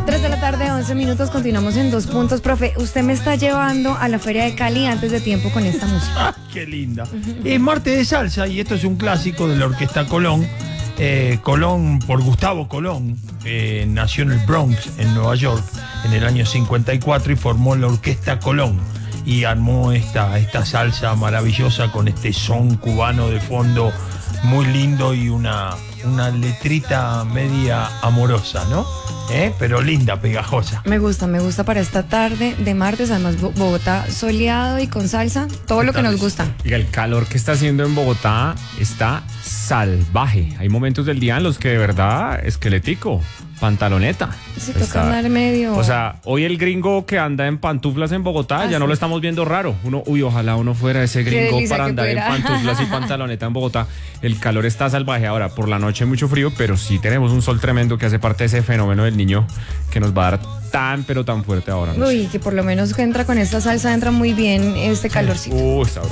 3 de la tarde, 11 minutos, continuamos en 2 puntos. Profe, usted me está llevando a la Feria de Cali antes de tiempo con esta música. ¡Ah, qué linda! Es martes de salsa y esto es un clásico de la Orquesta Colón. Colón, por Gustavo Colón, nació en el Bronx, en Nueva York, en el año 54 y formó la Orquesta Colón. Y armó esta salsa maravillosa con este son cubano de fondo muy lindo y una letrita media amorosa, ¿no? Pero linda, pegajosa. Me gusta para esta tarde de martes, además Bogotá soleado y con salsa, todo lo que nos gusta. Y el calor que está haciendo en Bogotá está salvaje. Hay momentos del día en los que de verdad, esquelético, pantaloneta. Sí, toca andar medio. O sea, hoy el gringo que anda en pantuflas en Bogotá, ya no lo estamos viendo raro. Ojalá uno fuera ese gringo para andar en pantuflas y pantaloneta en Bogotá. El calor está salvaje. Ahora, por la noche mucho frío, pero sí tenemos un sol tremendo que hace parte de ese fenómeno del niño que nos va a dar tan fuerte ahora. Uy, que por lo menos que entra con esta salsa, entra muy bien este calorcito. Está